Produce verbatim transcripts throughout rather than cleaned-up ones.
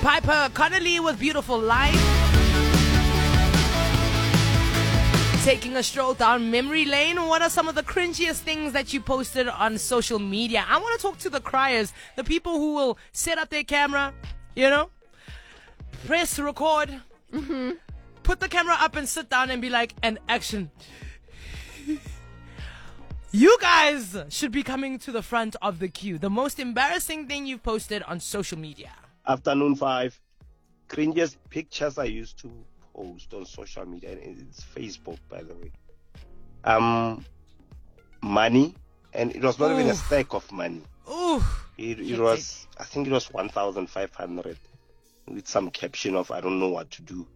Piper Connolly with Beautiful Life. Taking a stroll down memory lane. What are some of the cringiest things that you posted on social media? I want to talk to the criers, the people who will set up their camera, you know, press record, Mm-hmm. put the camera up and sit down and be like, and action. You guys should be coming to the front of the queue. The most embarrassing thing you've posted on social media. Afternoon five. Cringiest pictures I used to post on social media. It's Facebook, by the way. Um, money, and it was not even a Oof. stack of money. Ooh. It, it was, I think it was one thousand five hundred with some caption of I don't know what to do.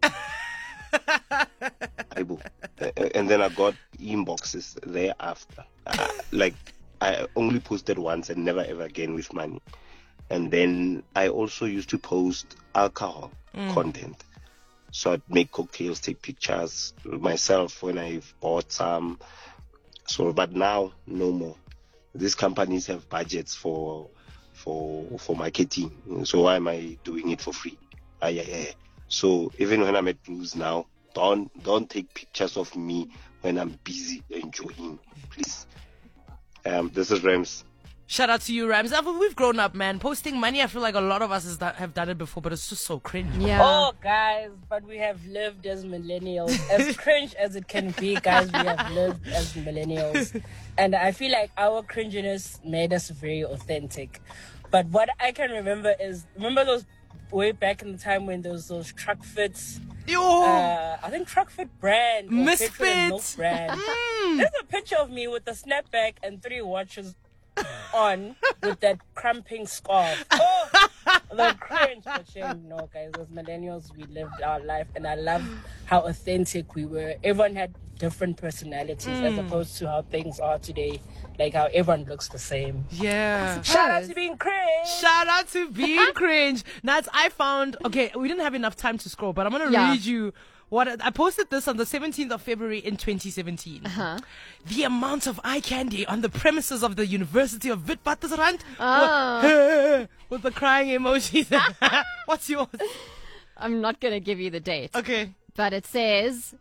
Aibo. And then I got inboxes thereafter. Uh, like I only posted once and never ever again with money. And then I also used to post alcohol Mm. content. So I'd make cocktails, take pictures myself when I've bought some. So, but now no more. These companies have budgets for for for marketing. So why am I doing it for free? Ah, yeah, yeah. So even when I'm at booze now, don't don't take pictures of me when I'm busy enjoying, please. Um, this is Rams. Shout out to you, Rams. I mean, we've grown up, man. Posting money, I feel like a lot of us has done, have done it before, but it's just so cringe. Yeah. Oh, guys, but we have lived as millennials. As cringe as it can be, guys, we have lived as millennials. And I feel like our cringiness made us very authentic. But what I can remember is, remember those way back in the time when there was those truck fits? Yo! Uh, I think truck fit brand. Or Misfits. Petrol and Milk brand. There's a picture of me with a snapback and three watches on with that cramping scarf. Oh, the cringe. But shame, no, guys, as millennials, we lived our life, and I love how authentic we were. Everyone had different personalities as opposed to how things are today, like how everyone looks the same. Yeah. Shout out to being cringe. Shout out to being cringe. Nats, I found, okay, we didn't have enough time to scroll, but I'm going to Yeah. read you what I posted this on the seventeenth of February in twenty seventeen. Uh-huh. The amount of eye candy on the premises of the University of Witwatersrand Oh. with the crying emojis. What's yours? I'm not going to give you the date. Okay. But it says...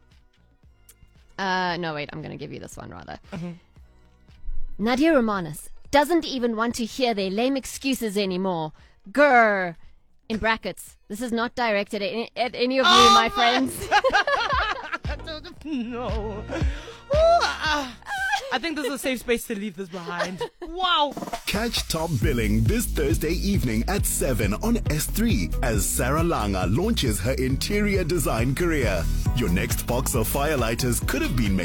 Uh, no, wait, I'm going to give you this one rather. Mm-hmm. Nadia Romanis doesn't even want to hear their lame excuses anymore. Grr. In brackets. This is not directed at, at any of you, Oh my my- friends. No. Ooh, uh, I think this is a safe space to leave this behind. Wow. Catch Top Billing this Thursday evening at seven on S three as Sarah Langa launches her interior design career. Your next box of firelighters could have been made